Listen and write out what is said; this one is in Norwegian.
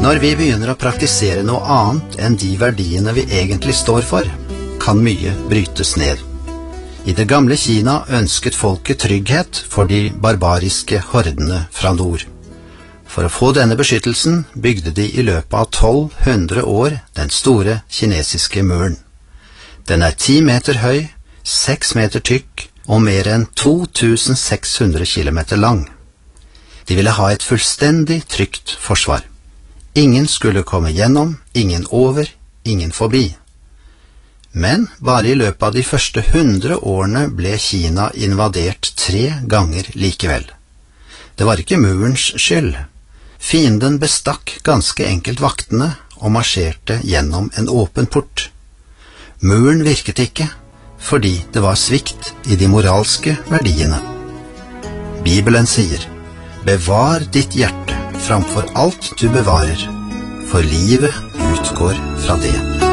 Når vi begynner å praktisere noe annet enn de verdiene vi egentlig står for, kan mye brytes ned. I det gamle Kina ønsket folket trygghet for de barbariske hordene fra nord. For å få denne beskyttelsen bygde de i løpet av 1200 år den store kinesiske muren. Den er 10 meter høy, 6 meter tykk og mer enn 2600 kilometer lang. De ville ha et fullstendig trygt forsvar. Ingen skulle komme gjennom, ingen over, ingen forbi. Men bare i løpet av de første 100 årene ble Kina invadert 3 ganger likevel. Det var ikke murens skyld. Fienden bestakk ganske enkelt vaktene og marsjerte gjennom en åpen port. Muren virket ikke, fordi det var svikt i de moralske verdiene. Bibelen sier, «Bevar ditt hjerte framfor alt du bevarer, for livet utgår fra det.»